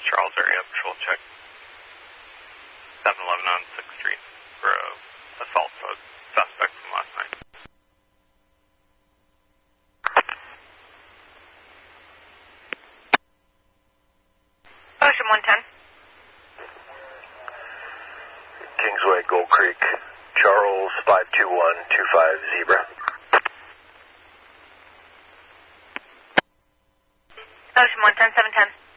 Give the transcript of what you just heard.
Charles area, patrol check. 711 on 6th Street for assault suspect from last night. Ocean 110. Kingsway, Gold Creek, Charles 52125 Zebra. Ocean 110, 710.